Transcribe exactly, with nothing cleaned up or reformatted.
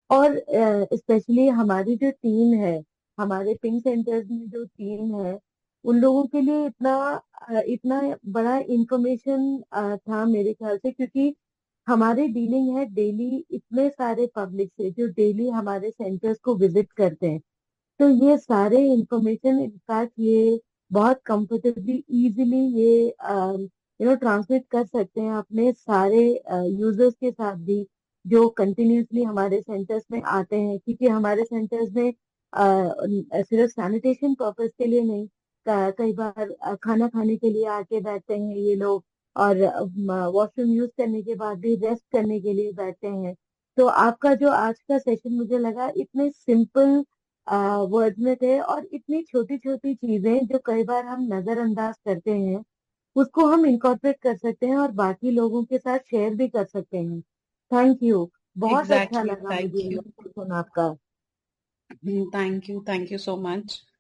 और स्पेशली हमारी जो टीम है, हमारे पिंक सेंटर्स में जो टीम है, उन लोगों के लिए इतना अ, इतना बड़ा इंफॉर्मेशन था मेरे ख्याल से, क्योंकि हमारी डीलिंग है डेली इतने सारे पब्लिक से जो डेली हमारे सेंटर्स को विजिट करते हैं। तो ये सारे इंफॉर्मेशन इनफैक्ट ये बहुत कंफर्टेबली इजीली ये यू नो ट्रांसमिट कर सकते हैं अपने सारे यूजर्स के साथ भी, जो कंटिन्यूसली हमारे सेंटर्स में आते हैं, क्योंकि हमारे सेंटर्स में अ, सिर्फ सैनिटेशन पर्पस के लिए नहीं, क- कई बार अ, खाना खाने के लिए आके बैठते हैं ये लोग, और वॉशरूम यूज करने के बाद भी रेस्ट करने के लिए बैठते हैं। तो आपका जो आज का सेशन मुझे लगा इतने सिंपल वर्ड्स में थे, और इतनी छोटी छोटी चीजें जो कई बार हम नजरअंदाज करते हैं, उसको हम इनकॉर्पोरेट कर सकते हैं और बाकी लोगों के साथ शेयर भी कर सकते हैं। Thank you. बहुत अच्छा एग्जैक्टली, लगा मुझे थैंक ये यू। सेशन आपका। Thank you, thank you so much.